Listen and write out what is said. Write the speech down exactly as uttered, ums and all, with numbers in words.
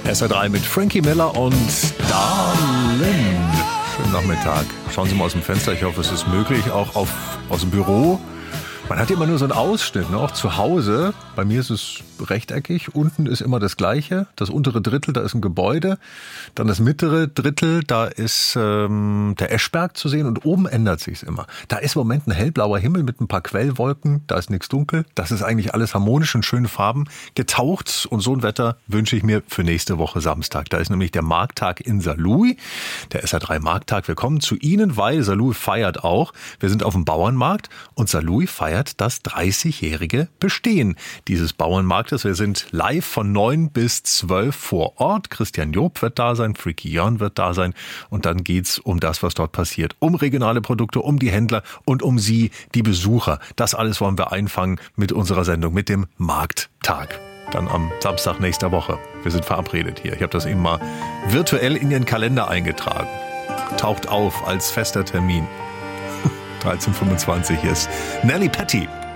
S R drei mit Frankie Miller und Darlin. Schönen Nachmittag. Schauen Sie mal aus dem Fenster. Ich hoffe, es ist möglich, auch auf, aus dem Büro. Man hat immer nur so einen Ausschnitt, ne? Auch zu Hause. Bei mir ist es rechteckig. Unten ist immer das Gleiche. Das untere Drittel, da ist ein Gebäude. Dann das mittlere Drittel, da ist ähm, der Eschberg zu sehen. Und oben ändert sich's immer. Da ist im Moment ein hellblauer Himmel mit ein paar Quellwolken. Da ist nichts dunkel. Das ist eigentlich alles harmonisch in schönen Farben getaucht. Und so ein Wetter wünsche ich mir für nächste Woche Samstag. Da ist nämlich der Markttag in Saarlouis. Der S R drei Markttag. Wir kommen zu Ihnen, weil Saarlouis feiert auch. Wir sind auf dem Bauernmarkt und Saarlouis feiert das dreißigjährige Bestehen dieses Bauernmarktes. Wir sind live von neun bis zwölf vor Ort. Christian Job wird da sein, Freaky Jörn wird da sein und dann geht's um das, was dort passiert. Um regionale Produkte, um die Händler und um Sie, die Besucher. Das alles wollen wir einfangen mit unserer Sendung, mit dem Markttag. Dann am Samstag nächster Woche. Wir sind verabredet hier. Ich habe das eben mal virtuell in Ihren Kalender eingetragen. Taucht auf als fester Termin. dreizehn Uhr fünfundzwanzig ist Nelly Patty.